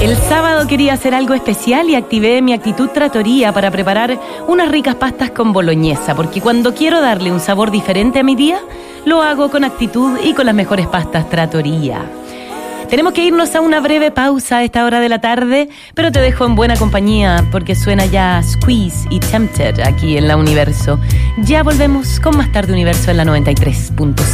El sábado quería hacer algo especial y activé mi actitud Trattoria para preparar unas ricas pastas con boloñesa, porque cuando quiero darle un sabor diferente a mi día, lo hago con actitud y con las mejores pastas Trattoria. Tenemos que irnos a una breve pausa a esta hora de la tarde, pero te dejo en buena compañía porque suena ya Squeeze y Tempted aquí en La Universo. Ya volvemos con Más Tarde Universo en la 93.5.